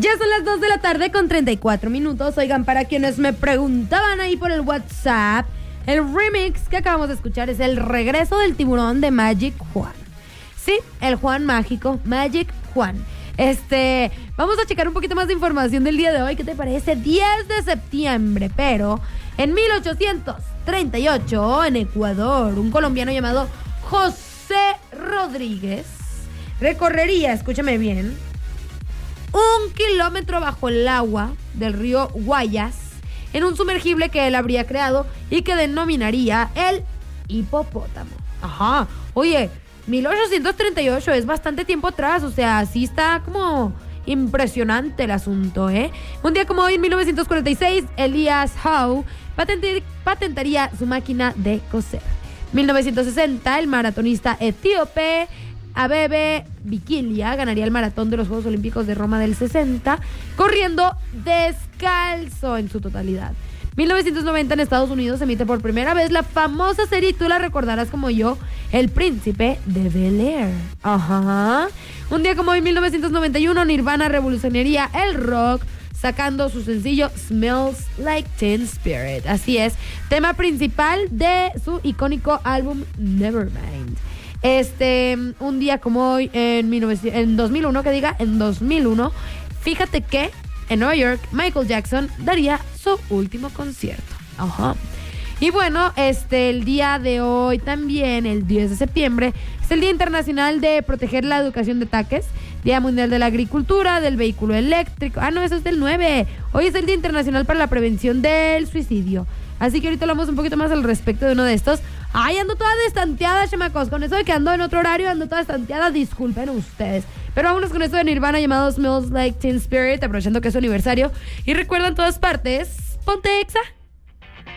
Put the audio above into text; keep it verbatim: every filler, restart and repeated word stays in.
Ya son las dos de la tarde con treinta y cuatro minutos. Oigan, para quienes me preguntaban ahí por el WhatsApp, el remix que acabamos de escuchar es el regreso del tiburón de Magic Juan. Sí, el Juan mágico, Magic Juan. Este, vamos a checar un poquito más de información del día de hoy. ¿Qué te parece? diez de septiembre, pero en mil ochocientos treinta y ocho, en Ecuador, un colombiano llamado José Rodríguez recorrería, escúchame bien, un kilómetro bajo el agua del río Guayas en un sumergible que él habría creado y que denominaría el hipopótamo. Ajá, oye, mil ochocientos treinta y ocho es bastante tiempo atrás, o sea, sí está como impresionante el asunto, ¿eh? Un día como hoy, en mil novecientos cuarenta y seis, Elias Howe patente, patentaría su máquina de coser. mil novecientos sesenta, el maratonista etíope Abebe Bikila ganaría el maratón de los Juegos Olímpicos de Roma del sesenta, corriendo descalzo en su totalidad. mil novecientos noventa, en Estados Unidos, se emite por primera vez la famosa serie, y tú la recordarás como yo, El Príncipe de Bel-Air. Ajá. Un día como hoy, mil novecientos noventa y uno, Nirvana revolucionaría el rock sacando su sencillo Smells Like Teen Spirit. Así es, tema principal de su icónico álbum Nevermind. Este, un día como hoy, en, mil novecientos, en dos mil uno, que diga, en dos mil uno, fíjate que en Nueva York, Michael Jackson daría su último concierto. Ajá. Y bueno, este, el día de hoy también, el diez de septiembre, es el Día Internacional de Proteger la Educación de Ataques, Día Mundial de la Agricultura, del Vehículo Eléctrico. Ah, no, eso es del nueve. Hoy es el Día Internacional para la Prevención del Suicidio. Así que ahorita hablamos un poquito más al respecto de uno de estos. Ay, ando toda destanteada, chamacos. Con eso de que ando en otro horario, ando toda destanteada. Disculpen ustedes. Pero vámonos con esto de Nirvana llamado Smells Like Teen Spirit, aprovechando que es su aniversario. Y recuerda, en todas partes, ponte Exa.